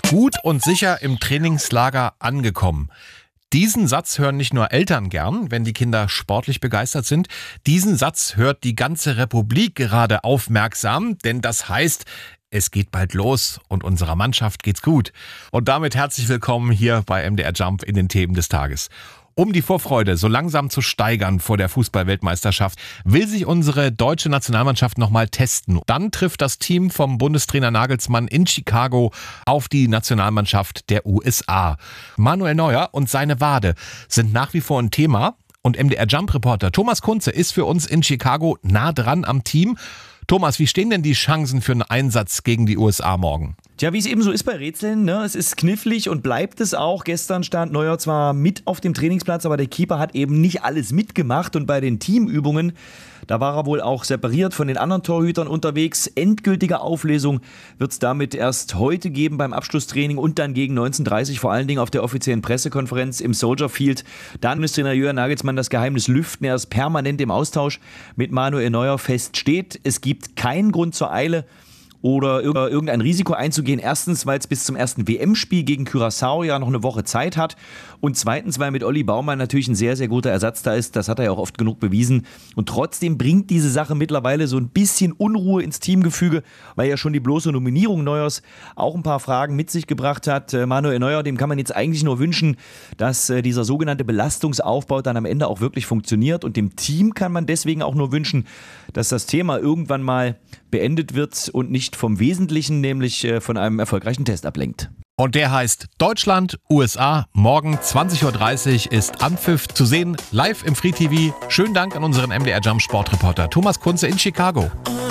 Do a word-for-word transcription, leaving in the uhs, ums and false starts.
Gut und sicher im Trainingslager angekommen. Diesen Satz hören nicht nur Eltern gern, wenn die Kinder sportlich begeistert sind. Diesen Satz hört die ganze Republik gerade aufmerksam, denn das heißt, es geht bald los und unserer Mannschaft geht's gut. Und damit herzlich willkommen hier bei M D R Jump in den Themen des Tages. Um die Vorfreude so langsam zu steigern vor der Fußball-Weltmeisterschaft, will sich unsere deutsche Nationalmannschaft nochmal testen. Dann trifft das Team vom Bundestrainer Nagelsmann in Chicago auf die Nationalmannschaft der U S A. Manuel Neuer und seine Wade sind nach wie vor ein Thema. Und M D R Jump-Reporter Thomas Kunze ist für uns in Chicago nah dran am Team. Thomas, wie stehen denn die Chancen für einen Einsatz gegen die U S A morgen? Tja, wie es eben so ist bei Rätseln, ne? Es ist knifflig und bleibt es auch. Gestern stand Neuer zwar mit auf dem Trainingsplatz, aber der Keeper hat eben nicht alles mitgemacht. Und bei den Teamübungen, da war er wohl auch separiert von den anderen Torhütern unterwegs. Endgültige Auflösung wird es damit erst heute geben beim Abschlusstraining und dann gegen neunzehn Uhr dreißig, vor allen Dingen auf der offiziellen Pressekonferenz im Soldier Field. Dann müsste Trainer Julian Nagelsmann das Geheimnis lüften. Er ist permanent im Austausch mit Manuel Neuer. Fest steht, es gibt keinen Grund zur Eile oder irgendein Risiko einzugehen. Erstens, weil es bis zum ersten W M-Spiel gegen Curaçao ja noch eine Woche Zeit hat. Und zweitens, weil mit Olli Baumann natürlich ein sehr, sehr guter Ersatz da ist. Das hat er ja auch oft genug bewiesen. Und trotzdem bringt diese Sache mittlerweile so ein bisschen Unruhe ins Teamgefüge, weil ja schon die bloße Nominierung Neuers auch ein paar Fragen mit sich gebracht hat. Manuel Neuer, dem kann man jetzt eigentlich nur wünschen, dass dieser sogenannte Belastungsaufbau dann am Ende auch wirklich funktioniert. Und dem Team kann man deswegen auch nur wünschen, dass das Thema irgendwann mal beendet wird und nicht vom Wesentlichen, nämlich von einem erfolgreichen Test ablenkt. Und der heißt Deutschland, U S A. Morgen zwanzig Uhr dreißig ist Anpfiff zu sehen, live im Free T V. Schönen Dank an unseren M D R Jump Sportreporter Thomas Kunze in Chicago.